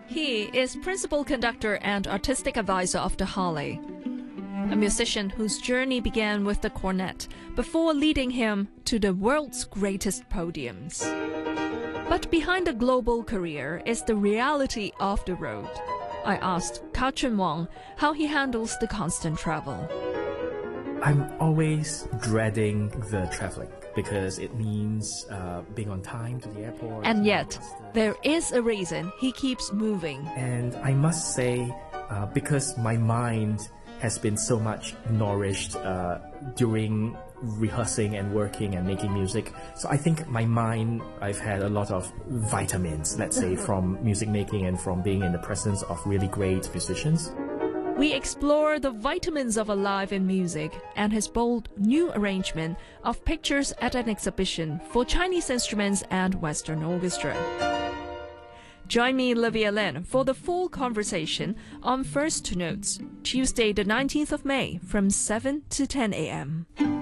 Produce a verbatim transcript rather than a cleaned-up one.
He is principal conductor and artistic advisor of the Halle, a musician whose journey began with the cornet before leading him to the world's greatest podiums. But behind the global career is the reality of the road. I asked Ka-chun Wang how he handles the constant travel. I'm always dreading the traveling because it means uh, being on time to the airport. And yet, there is a reason he keeps moving. And I must say, uh, because my mind has been so much nourished uh, during rehearsing and working and making music. So I think my mind, I've had a lot of vitamins, let's say, from music making and from being in the presence of really great musicians. We explore the vitamins of a life in music and his bold new arrangement of pictures at an exhibition for Chinese instruments and Western orchestra. Join me, Livia Lin, for the full conversation on First Notes, Tuesday the nineteenth of May from seven to ten a m